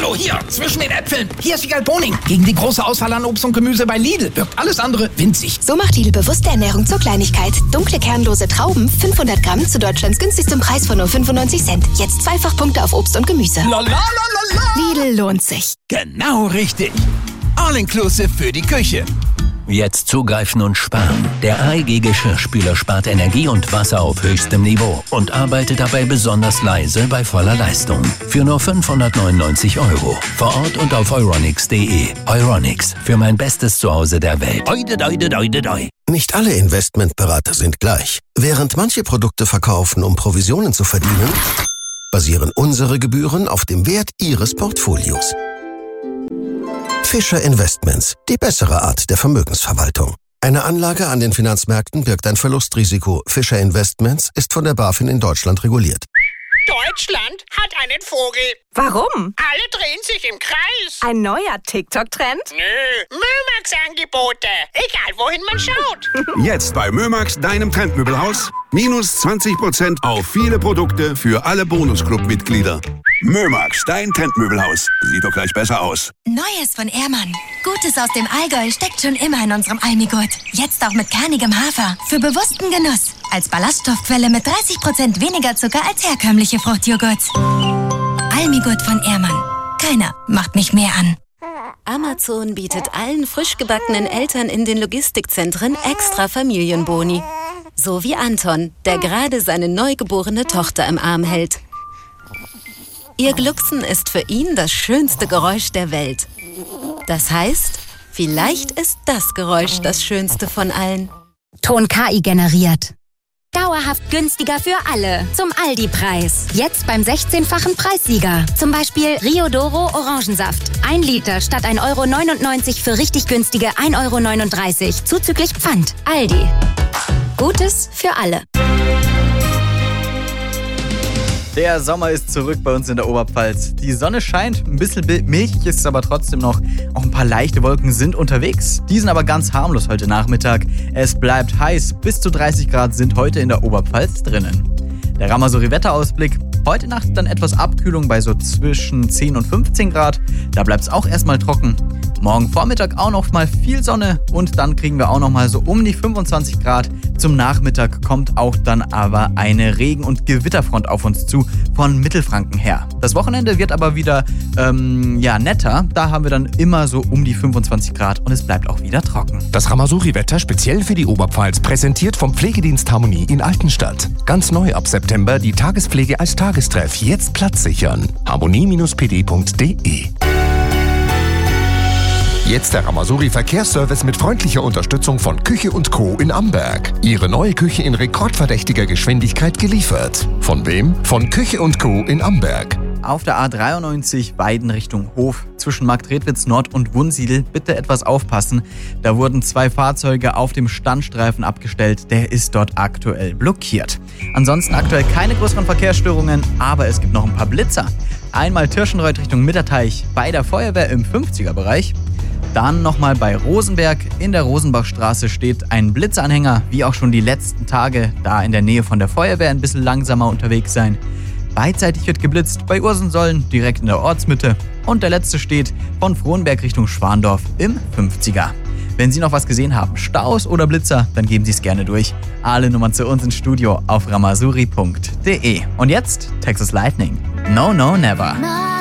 Hallo, hier, zwischen den Äpfeln. Hier ist Wiegald Boning. Gegen die große Auswahl an Obst und Gemüse bei Lidl wirkt alles andere winzig. So macht Lidl bewusste Ernährung zur Kleinigkeit. Dunkle, kernlose Trauben, 500 Gramm zu Deutschlands günstigstem Preis von nur 95 Cent. Jetzt Zweifachpunkte auf Obst und Gemüse. Lidl lohnt sich. Genau richtig. All-inclusive für die Küche. Jetzt zugreifen und sparen. Der AEG Geschirrspüler spart Energie und Wasser auf höchstem Niveau und arbeitet dabei besonders leise bei voller Leistung. Für nur 599 €. Vor Ort und auf euronics.de. Euronics, für mein bestes Zuhause der Welt. Nicht alle Investmentberater sind gleich. Während manche Produkte verkaufen, um Provisionen zu verdienen, basieren unsere Gebühren auf dem Wert Ihres Portfolios. Fischer Investments, die bessere Art der Vermögensverwaltung. Eine Anlage an den Finanzmärkten birgt ein Verlustrisiko. Fischer Investments ist von der BaFin in Deutschland reguliert. Deutschland hat einen Vogel. Warum? Alle drehen sich im Kreis. Ein neuer TikTok-Trend? Nö, Mömax-Angebote. Egal, wohin man schaut. Jetzt bei Mömax, deinem Trendmöbelhaus. Minus 20% auf viele Produkte für alle Bonusclub-Mitglieder. Mömax, dein Trendmöbelhaus. Sieht doch gleich besser aus. Neues von Ehrmann. Gutes aus dem Allgäu steckt schon immer in unserem Almigurt. Jetzt auch mit kernigem Hafer. Für bewussten Genuss. Als Ballaststoffquelle mit 30% weniger Zucker als herkömmliche Fruchtjoghurt. Almigurt von Ehrmann. Keiner macht mich mehr an. Amazon bietet allen frisch gebackenen Eltern in den Logistikzentren extra Familienboni. So wie Anton, der gerade seine neugeborene Tochter im Arm hält. Ihr Glucksen ist für ihn das schönste Geräusch der Welt. Das heißt, vielleicht ist das Geräusch das schönste von allen. Ton KI generiert. Dauerhaft günstiger für alle. Zum Aldi-Preis. Jetzt beim 16-fachen Preissieger. Zum Beispiel Rio Doro Orangensaft. 1 Liter statt 1,99 € für richtig günstige 1,39 €. Zuzüglich Pfand. Aldi. Gutes für alle. Der Sommer ist zurück bei uns in der Oberpfalz. Die Sonne scheint, ein bisschen milchig ist es aber trotzdem noch. Auch ein paar leichte Wolken sind unterwegs. Die sind aber ganz harmlos heute Nachmittag. Es bleibt heiß. Bis zu 30 Grad sind heute in der Oberpfalz drinnen. Der Ramasuri-Wetterausblick. Heute Nacht dann etwas Abkühlung bei so zwischen 10 und 15 Grad. Da bleibt es auch erstmal trocken. Morgen Vormittag auch noch mal viel Sonne und dann kriegen wir auch noch mal so um die 25 Grad. Zum Nachmittag kommt auch dann aber eine Regen- und Gewitterfront auf uns zu von Mittelfranken her. Das Wochenende wird aber wieder netter. Da haben wir dann immer so um die 25 Grad und es bleibt auch wieder trocken. Das Ramasuri-Wetter speziell für die Oberpfalz präsentiert vom Pflegedienst Harmonie in Altenstadt. Ganz neu ab September die Tagespflege als Tagestreff. Jetzt Platz sichern. harmonie-pd.de. Jetzt der Ramasuri Verkehrsservice mit freundlicher Unterstützung von Küche & Co. in Amberg. Ihre neue Küche in rekordverdächtiger Geschwindigkeit geliefert. Von wem? Von Küche & Co. in Amberg. Auf der A93 Weiden Richtung Hof zwischen Marktredwitz Nord und Wunsiedel bitte etwas aufpassen. Da wurden 2 Fahrzeuge auf dem Standstreifen abgestellt. Der ist dort aktuell blockiert. Ansonsten aktuell keine größeren Verkehrsstörungen, aber es gibt noch ein paar Blitzer. Einmal Tirschenreuth Richtung Mitterteich bei der Feuerwehr im 50er-Bereich. Dann nochmal bei Rosenberg. In der Rosenbachstraße steht ein Blitzanhänger, wie auch schon die letzten Tage, da in der Nähe von der Feuerwehr ein bisschen langsamer unterwegs sein. Beidseitig wird geblitzt bei Ursensollen, direkt in der Ortsmitte. Und der letzte steht von Frohnberg Richtung Schwandorf im 50er. Wenn Sie noch was gesehen haben, Staus oder Blitzer, dann geben Sie es gerne durch. Alle Nummern zu uns ins Studio auf ramasuri.de. Und jetzt Texas Lightning. No, no, never.